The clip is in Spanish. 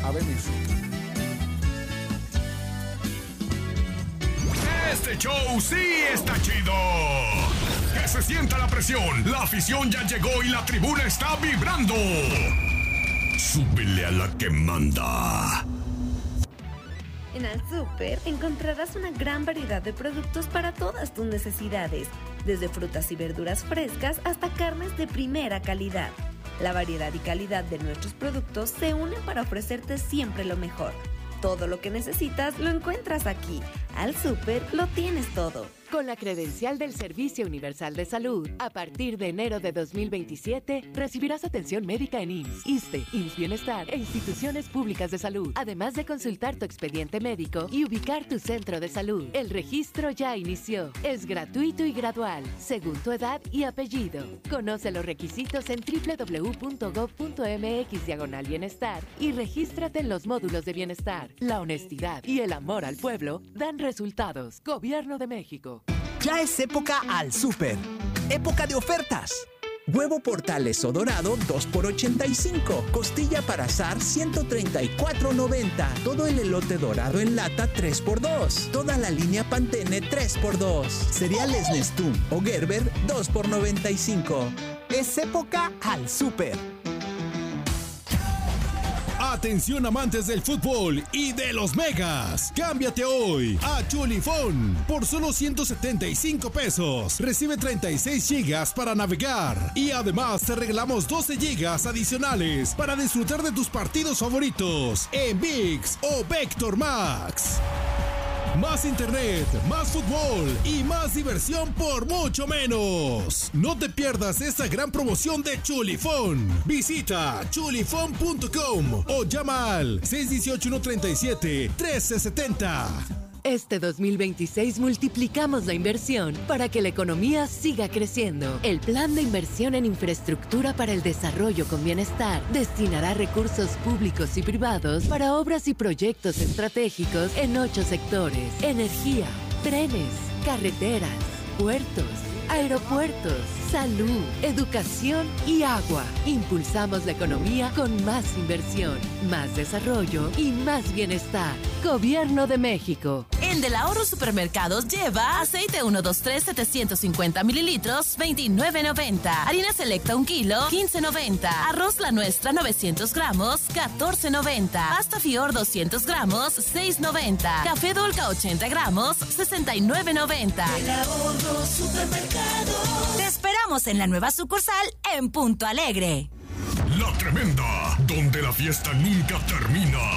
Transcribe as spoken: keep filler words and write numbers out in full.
a Venecia. Este show sí está chido. Que se sienta la presión, la afición ya llegó y la tribuna está vibrando. Súbele a la que manda. En Al Súper encontrarás una gran variedad de productos para todas tus necesidades, desde frutas y verduras frescas hasta carnes de primera calidad. La variedad y calidad de nuestros productos se unen para ofrecerte siempre lo mejor. Todo lo que necesitas lo encuentras aquí. Al Súper lo tienes todo. Con la credencial del Servicio Universal de Salud, a partir de enero de dos mil veintisiete, recibirás atención médica en I M S S, ISSSTE, I M S S Bienestar e instituciones públicas de salud, además de consultar tu expediente médico y ubicar tu centro de salud. El registro ya inició. Es gratuito y gradual, según tu edad y apellido. Conoce los requisitos en doble u doble u doble u punto gob punto eme equis diagonal bienestar y regístrate en los módulos de bienestar. La honestidad y el amor al pueblo dan resultados. Gobierno de México. Ya es época Al Súper. Época de ofertas. Huevo Portales o dorado dos por ochenta y cinco. Costilla para asar ciento treinta y cuatro noventa. Todo el elote dorado en lata tres por dos. Toda la línea Pantene tres por dos. Cereales Nestum o Gerber dos por noventa y cinco. Es época Al Súper. Atención amantes del fútbol y de los megas. Cámbiate hoy a Chulifón por solo ciento setenta y cinco pesos. Recibe treinta y seis gigas para navegar y además te regalamos doce gigas adicionales para disfrutar de tus partidos favoritos en ViX o Vector Max. Más internet, más fútbol y más diversión por mucho menos. No te pierdas esta gran promoción de Chulifón. Visita chulifón punto com o llama al seis uno ocho, uno tres siete, uno tres siete cero. Este dos mil veintiséis multiplicamos la inversión para que la economía siga creciendo. El Plan de Inversión en Infraestructura para el Desarrollo con Bienestar destinará recursos públicos y privados para obras y proyectos estratégicos en ocho sectores: energía, trenes, carreteras, puertos, aeropuertos, salud, educación y agua. Impulsamos la economía con más inversión, más desarrollo y más bienestar. Gobierno de México. En Del Ahorro Supermercados lleva aceite uno dos tres setecientos cincuenta mililitros, veintinueve noventa. Harina Selecta un kilo, quince noventa. Arroz La Nuestra novecientos gramos, catorce noventa. Pasta Fior doscientos gramos, seis noventa. Café Dolca ochenta gramos, sesenta y nueve noventa. Del Ahorro Supermercados. Te esperamos en la nueva sucursal en Punto Alegre. La Tremenda, donde la fiesta nunca termina.